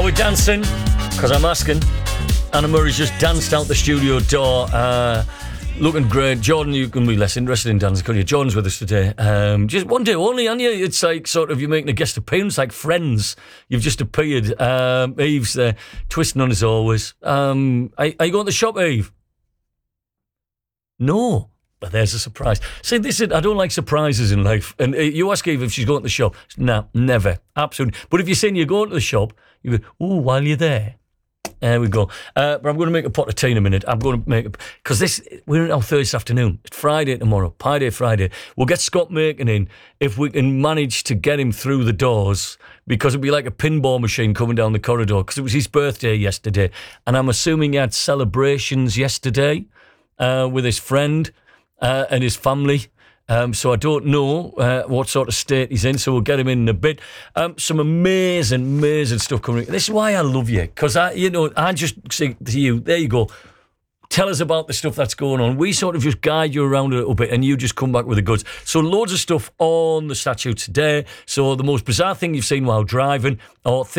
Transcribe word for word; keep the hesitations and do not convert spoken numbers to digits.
we're dancing, because I'm asking. Anna Murray's just danced out the studio door. Uh, looking great. Jordan, you can be less interested in dancing, couldn't you? Jordan's with us today. Um, just one day only, aren't you? It's like sort of you're making a guest appearance, like Friends. You've just appeared. Um, Eve's there, twisting on as always. Um, are, are you going to the shop, Eve? No. But there's a surprise. See, this is, I don't like surprises in life. And uh, you ask Eve if she's going to the shop. Nah, never. Absolutely. But if you're saying you're going to the shop, you go, oh, while you're there. There we go. Uh, but I'm going to make a pot of tea in a minute. I'm going to make a... Because this... We're in our Thursday afternoon. It's Friday tomorrow. Pie Day Friday. We'll get Scott Macon in if we can manage to get him through the doors, because it'll be like a pinball machine coming down the corridor, because it was his birthday yesterday. And I'm assuming he had celebrations yesterday uh, with his friend... Uh, and his family. Um, so I don't know uh, what sort of state he's in, so we'll get him in, in a bit. Um, some amazing, amazing stuff coming. This is why I love you, because I, you know, I just say to you, there you go. Tell us about the stuff that's going on. We sort of just guide you around a little bit, and you just come back with the goods. So loads of stuff on the statue today. So the most bizarre thing you've seen while driving, or